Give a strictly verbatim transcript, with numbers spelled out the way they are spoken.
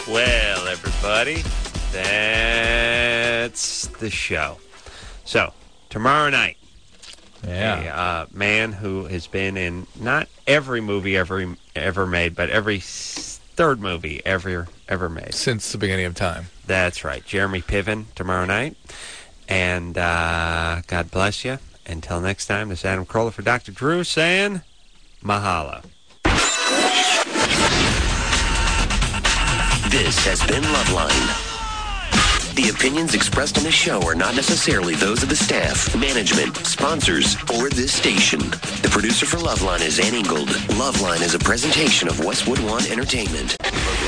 Well, everybody, that's the show. So, tomorrow night, yeah. a uh, man who has been in not every movie ever ever made, but every third movie ever ever made since the beginning of time. That's right, Jeremy Piven tomorrow night, and uh, God bless you. Until next time, this is Adam Carolla for Doctor Drew saying, mahalo. This has been Loveline. The opinions expressed on this show are not necessarily those of the staff, management, sponsors, or this station. The producer for Loveline is Ann Ingold. Loveline is a presentation of Westwood One Entertainment.